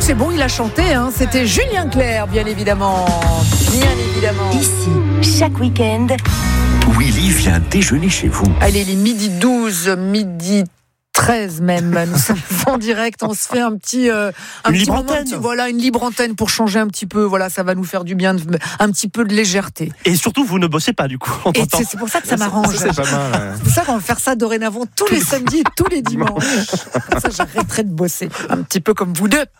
c'est bon, il a chanté, hein. C'était Julien Clerc, bien évidemment. Bien évidemment. Ici, chaque week-end, Willy vient déjeuner chez vous. Allez, il est midi 12, midi 13 même. Nous sommes en direct, on se fait un petit libre moment, antenne. voilà, une libre antenne pour changer un petit peu. Voilà, ça va nous faire du bien, un petit peu de légèreté. Et surtout, vous ne bossez pas du coup. Et c'est pour ça que ça m'arrange. C'est pas mal. C'est pour ça qu'on va faire ça dorénavant tous les samedis et tous les dimanches. Comme ça, j'arrêterai de bosser. Un petit peu comme vous deux.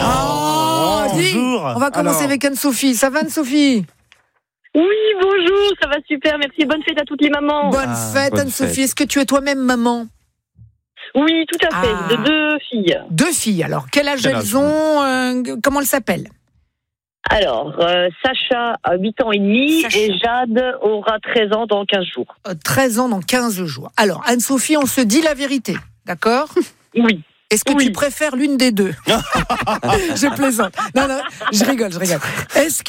Dis, bonjour. on va commencer avec Anne-Sophie. Ça va, Anne-Sophie? Oui, bonjour, ça va super, merci. Bonne fête à toutes les mamans. Bonne fête, bonne Anne-Sophie. fête. Est-ce que tu es toi-même maman? Oui, tout à fait, Ah. de 2 filles. 2 filles. Alors, quel âge Quel âge elles ont? Comment elles s'appellent? Alors, Sacha a 8 ans et demi Sacha. et Jade aura 13 ans dans 15 jours. 13 ans dans 15 jours. Alors, Anne-Sophie, on se dit la vérité, d'accord? Oui. Est-ce que Oui. tu préfères l'une des deux? Je plaisante. Non, je rigole. Est-ce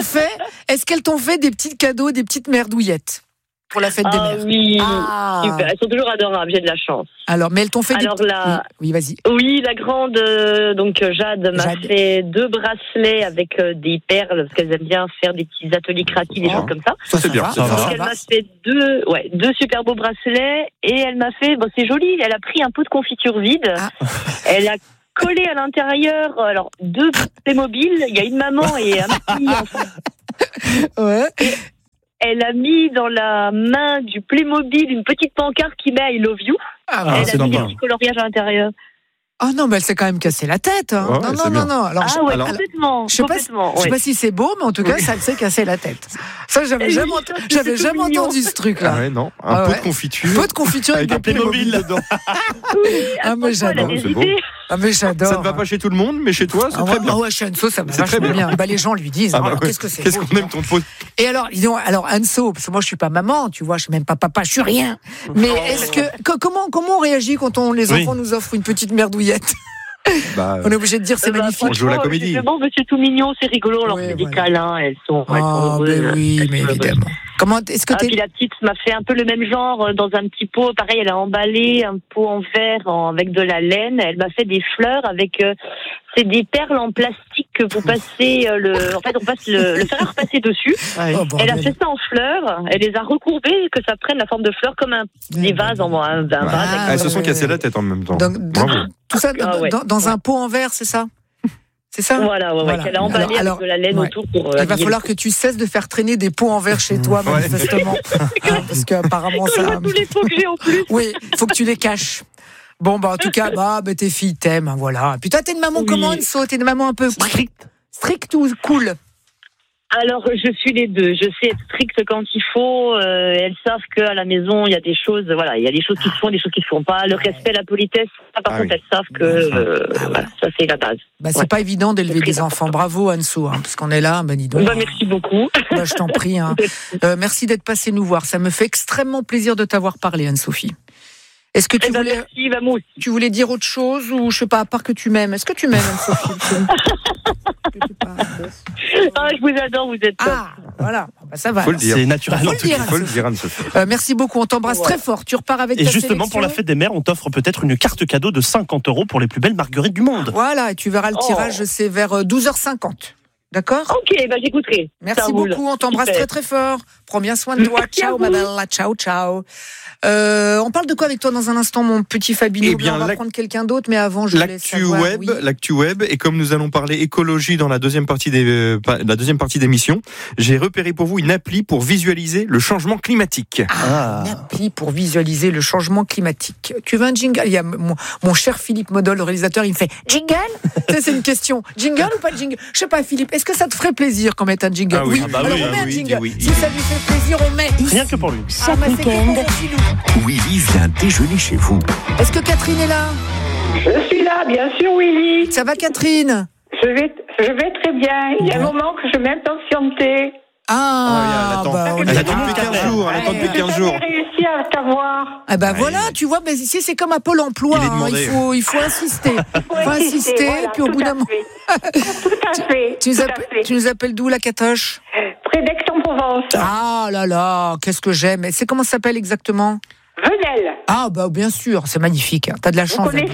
qu'elles t'ont fait des petits cadeaux, des petites merdouillettes pour la fête des Ah mères? oui, Ah. super. Elles sont toujours adorables, j'ai de la chance. Alors, mais elles t'ont fait Alors des... là- Oui, vas-y. Oui, la grande, donc Jade m'a Jade. fait 2 bracelets avec des perles, parce qu'elles aiment bien faire des petits ateliers créatifs, des Oh. choses comme ça. Ça, c'est bien. va, Ça va. Donc ça elle va. m'a fait deux super beaux bracelets et elle m'a fait, c'est joli, elle a pris un pot de confiture vide, Ah. elle a collé à l'intérieur, alors 2 Playmobil, il y a une maman et un petit enfant. Ouais. Elle a mis dans la main du Playmobil une petite pancarte qui met I love you. Ah, Elle c'est a mis des sympa. petits coloriages à l'intérieur. oh non, mais elle s'est quand même cassé la tête. Hein. Ouais, c'est bien. non. Alors, Ah ouais, alors- complètement. je sais complètement, sais ouais. pas si c'est beau, mais en tout cas, ça s'est cassé la tête. Ça, j'avais Oui, jamais, ça, j'avais c'est jamais tout mignon. entendu ce truc-là. Ah ouais, non. Un Ah pot ouais. de confiture. Peu de confiture avec Avec des un Playmobil. Playmobil dedans. Ah, mais Franchement, elle a j'adore. des c'est beau. idées. Ah, mais j'adore. Ça ne va pas chez tout le monde, mais chez toi, c'est Ah très ouais, bien. ah ouais, chez Anso, ça me C'est très vachement bien. bien. Bah, les gens lui disent, Ah bah alors, ouais. qu'est-ce que c'est Qu'est-ce beau, qu'on aime ton pot? Et alors, disons, Anso, parce que moi je suis pas maman, tu vois, je suis même pas papa, je suis rien. Mais est-ce comment on réagit quand les Oui. enfants nous offrent une petite merdouillette? Bah, On est obligé de dire c'est Bah, magnifique. On joue à la franchement, comédie. C'est bon, monsieur tout mignon, c'est rigolo, on leur Oui, fait des voilà. câlins, elles sont Ah, heureuses. mais oui, mais Elles sont évidemment. Comment, est-ce que Ah, puis la petite m'a fait un peu le même genre dans un petit pot. Pareil, elle a emballé un pot en verre avec de la laine. Elle m'a fait des fleurs avec. C'est des perles en plastique que vous passez. En fait, on passe le fer à repasser dessus. Oh, bordel. Elle a fait ça en fleurs. Elle les a recourbées que ça prenne la forme de fleurs comme des vases en un vase. Ah, elles se sont ouais, cassées ouais. la tête en même temps. Donc, Bravo. tout ça Ah, ouais. dans un pot en verre, c'est ça? C'est ça? Voilà, ouais, Voilà. qu'elle a emballé Alors, avec de la laine ouais. autour pour. Il va habiller falloir que tu cesses de faire traîner des pots en verre chez toi, Ouais. manifestement. Hein, parce qu'apparemment, Quand je ça. vois tous les pots que j'ai en plus. Oui, faut que tu les caches. Bon, bah, en tout cas, tes filles t'aiment, hein, voilà. Puis toi, t'es une maman Oui. comment, Anso? T'es une maman un peu stricte ou cool? Alors, je suis les deux. Je sais être stricte quand il faut. Elles savent qu'à la maison, il y a des choses, voilà, il y a des choses qui se font, des choses qui se font pas. Le respect, la politesse, ça, par Ah contre, oui. elles savent que, voilà, ça, c'est la base. Bah, c'est Ouais. pas évident d'élever Très des enfants. Bravo, Anso, hein, parce qu'on est là, dis donc. Bah, merci beaucoup. Bah, je t'en prie. Hein. Merci d'être passé nous voir. Ça me fait extrêmement plaisir de t'avoir parlé, Anne-Sophie. Est-ce que tu voulais, Merci, bah, moi aussi. tu voulais dire autre chose ou je sais pas, à part que tu m'aimes? Est-ce que tu m'aimes, Anne-Sophie? Ah, je vous adore, vous êtes top. Ah, voilà. Bah, ça va. Faut le alors. dire. C'est naturel en Faut tout le cas. dire. Faut le dire, Anne-Sophie. Merci beaucoup. On t'embrasse Ouais. très fort. Tu repars avec Et ta justement, pour la sélection. fête des mères, on t'offre peut-être une carte cadeau de 50 € pour les plus belles marguerites du monde. Voilà, et tu verras le Oh. tirage, c'est vers 12h50. D'accord? Ok, bah, j'écouterai. Merci Ça roule. beaucoup, on t'embrasse Super. très très fort. Prends bien soin de toi. Merci à Ciao, ma vous. belle. Ciao, ciao. On parle de quoi avec toi dans un instant, mon petit Fabino? Eh bien, on va prendre quelqu'un d'autre, mais avant, je voulais L'actu savoir... web, oui. l'actu web, et comme nous allons parler écologie dans la deuxième partie d'émission, j'ai repéré pour vous une appli pour visualiser le changement climatique. Ah, une appli pour visualiser le changement climatique. Tu veux un jingle? Il y a mon cher Philippe Modol, le réalisateur, il me fait jingle? Tu sais, c'est une question. Jingle ou pas de jingle? Je sais pas, Philippe, est-ce que ça te ferait plaisir qu'on mette un jingle? Ah oui. Ah bah alors oui, on met un oui, jingle. oui. Si ça lui fait plaisir, on met. Rien que pour lui. chaque bah, c'est week-end, que pour Philou. Willy vient déjeuner chez vous. Est-ce que Catherine est là? Je suis là, bien sûr, Willy. Ça va, Catherine? Je vais très bien. Il y a un moment que je m'impatientais. Ah, bah, on Elle est- attend depuis 15 jours. Elle attend depuis 15 jours. J'ai réussi à t'avoir. Ah bah voilà, tu vois, mais ici c'est comme à Pôle emploi, Il est hein, demandé. il faut insister. Il faut insister, Voilà, puis au tout bout à d'un moment... fait. Tout à fait. Tu nous appelles d'où, la Catoche? Près d'Aix-en-Provence. Ah là là, qu'est-ce que j'aime. C'est comment ça s'appelle exactement? Venelle. Ah bah bien sûr, c'est magnifique. T'as de la Vous chance. connaissez?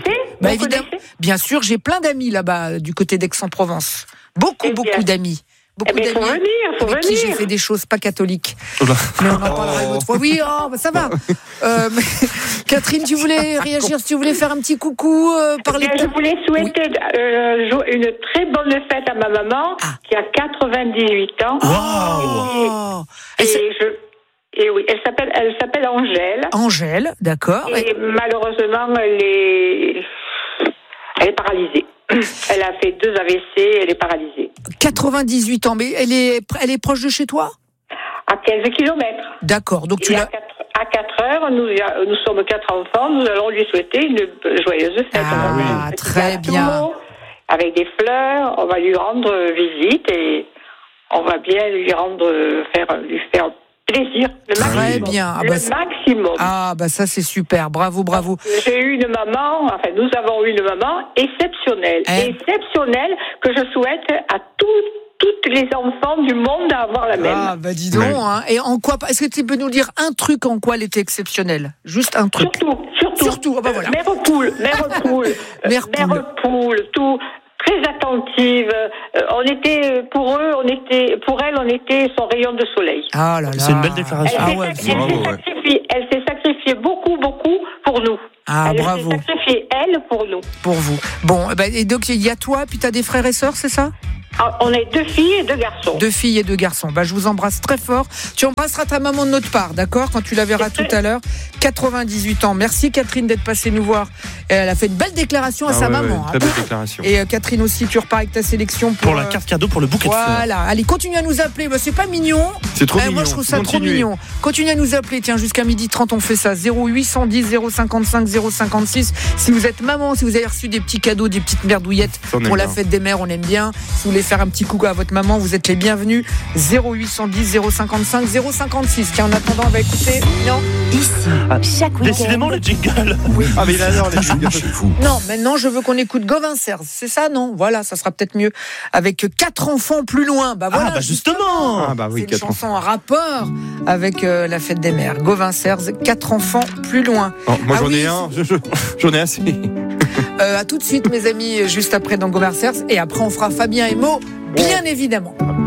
Bah, Vous évidemment, connaissez bien sûr, j'ai plein d'amis là-bas, du côté d'Aix-en-Provence. Beaucoup d'amis. Eh bien, faut venir, avec qui j'ai fait des choses pas catholiques. Oula. Mais on en parlera une autre fois. Oui, ça va. Mais, Catherine, tu voulais réagir, si tu voulais faire un petit coucou, parler. Je voulais souhaiter une très bonne fête à ma maman, qui a 98 ans. Waouh. Et oui, elle s'appelle Angèle. Angèle, d'accord. Et malheureusement, elle est paralysée. Elle a fait 2 AVC, elle est paralysée. 98 ans, mais elle est proche de chez toi ? À 15 kilomètres. D'accord, donc à 4 heures, nous sommes 4 enfants, nous allons lui souhaiter une joyeuse fête. Ah, très bien. Avec des fleurs, on va lui rendre visite et on va bien lui faire plaisir, le maximum. Très bien. Maximum. Ah, bah ça c'est super, bravo. J'ai eu une maman, nous avons eu une maman exceptionnelle. Exceptionnelle que je souhaite à tous les enfants du monde à avoir la même. Ah, bah dis donc, hein. Et en quoi, est-ce que tu peux nous dire un truc en quoi elle était exceptionnelle ? Juste un truc. Surtout. Ah bah voilà. Mère poule, tout. Très attentive. On était pour elle, on était son rayon de soleil. Ah là là. C'est une belle déclaration. Elle s'est sacrifiée beaucoup pour nous. Ah, elle bravo. s'est sacrifiée, elle, pour nous. Pour vous. Bon, et donc il y a toi, puis tu as des frères et sœurs, c'est ça ? On est 2 filles et 2 garçons. 2 filles et 2 garçons. Je vous embrasse très fort. Tu embrasseras ta maman de notre part, d'accord ? Quand tu la verras tout à l'heure. 98 ans. Merci Catherine d'être passée nous voir. Elle a fait une belle déclaration à sa maman. Très belle déclaration. Et Catherine aussi, tu repars avec ta sélection pour la carte cadeau pour le bouquet de fleurs. Voilà. Allez, continue à nous appeler. C'est pas mignon. C'est trop mignon. Moi, je trouve ça trop mignon. Continue à nous appeler. Tiens, jusqu'à 12h30, on fait ça. 0810 055 056. Si vous êtes maman, si vous avez reçu des petits cadeaux, des petites merdouillettes pour la fête des mères, on aime bien. Si vous voulez faire un petit coucou à votre maman, vous êtes les bienvenus. 0810 055 056. Tiens, en attendant, on va écouter. Non. Ici, chaque week-end. Décidément, le jingle. Oui. Ah, mais il adore les jingles. Non, maintenant, je veux qu'on écoute Gauvin Serre. C'est ça, non ? Voilà, ça sera peut-être mieux. Avec 4 enfants plus loin. Voilà, justement. Oui, c'est une chanson en rapport avec la fête des mères. Gauvin Serre, 4 enfants plus loin. Non, moi, j'en ai un. J'en ai assez. À tout de suite, mes amis, juste après dans Gauvin Serre. Et après, on fera Fabien et Mo, bien évidemment.